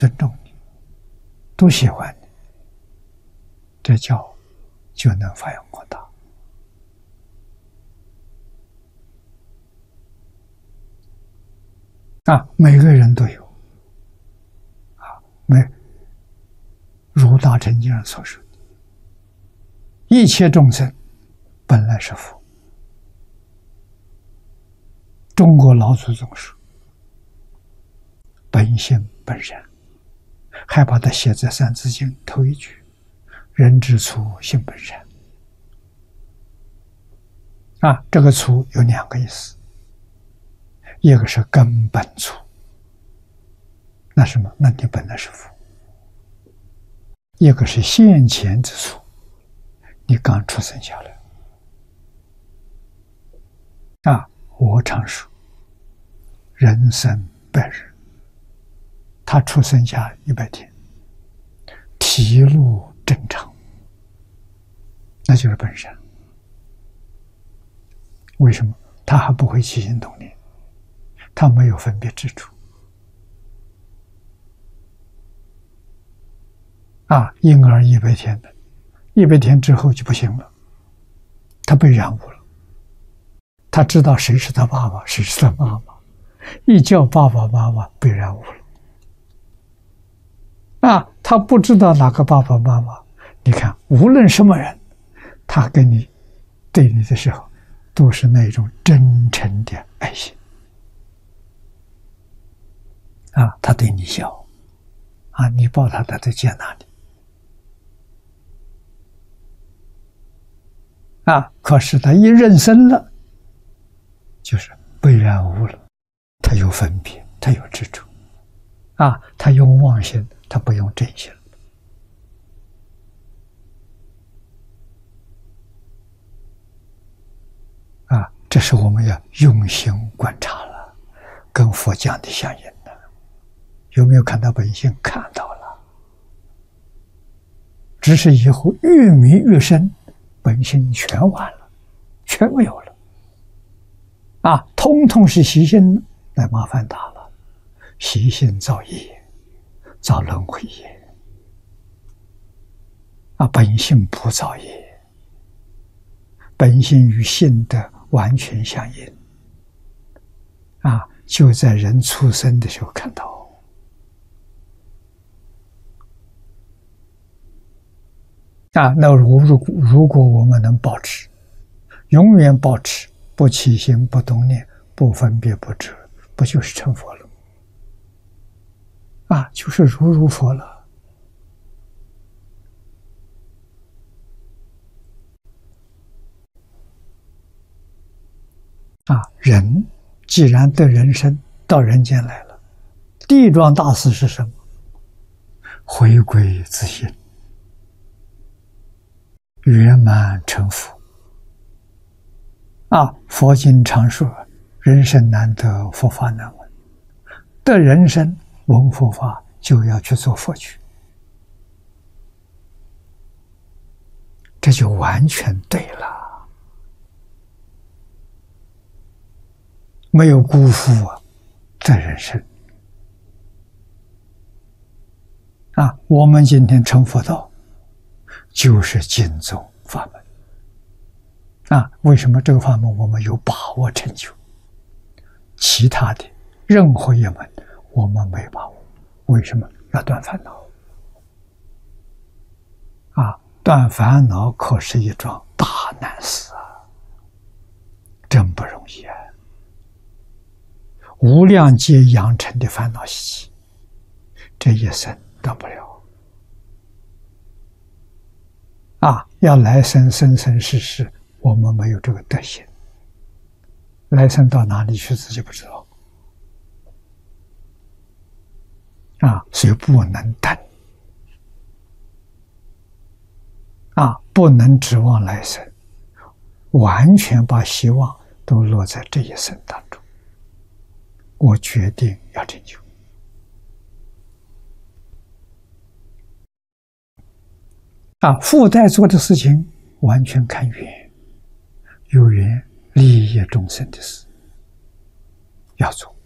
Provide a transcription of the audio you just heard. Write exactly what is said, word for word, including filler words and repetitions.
尊重你，都喜欢你，这叫就能发扬光大。啊，每个人都有。啊，每如大乘经上所说的，一切众生本来是佛。中国老祖宗说，本性本善，还把它写在《三字经》头一句：“人之初，性本善。”啊，这个“初”有两个意思，一个是根本粗，那什么？那你本来是佛；一个是现前之粗，你刚出生下来。啊，我常说，人生百日，他出生下一百天，体路正常，那就是本善。为什么？他还不会起心动念，他没有分别之处。啊，婴儿一百天的，一百天之后就不行了，他被染污了。他知道谁是他爸爸，谁是他妈妈，一叫爸爸妈妈被染污了。啊，他不知道哪个爸爸妈妈。你看，无论什么人，他跟你对你的时候，都是那种真诚的爱心。啊，他对你笑，啊，你抱他，他都接纳你。啊，可是他一认生了，就是被染污了，他有分别，他有执着，啊，他用妄心，他不用真心。啊，这是我们要用心观察了，跟佛讲的相应的。有没有看到本性？看到了，只是以后越迷越深，本性全完了，全没有了。啊，通通是习性，那麻烦大了。习性造业，造轮回业。啊，本性不造业，本性与性的完全相应。啊，就在人出生的时候看到。啊，那如如如果我们能保持，永远保持不起心、不动念、不分别、不执，不就是成佛了？啊，就是如如佛了。啊，人既然得人生，到人间来了，地藏大事是什么？回归自性，圆满成佛。啊，佛经常说，人生难得，佛法难闻。得人生闻佛法，就要去做佛去，这就完全对了，没有辜负这人生。啊，我们今天成佛道，就是经宗法门。啊，为什么这个法门我们有把握成就？其他的任何一门我们没把握。为什么？要断烦恼。啊，断烦恼可是一桩大难事啊，真不容易啊！无量劫养成的烦恼习气，这一生断不了。啊，要来生生生世世。我们没有这个德行，来生到哪里去自己不知道。啊，所以不能等。啊，不能指望来生，完全把希望都落在这一生当中。我决定要成就。啊，附带做的事情完全看缘。有缘利益众生的事要做。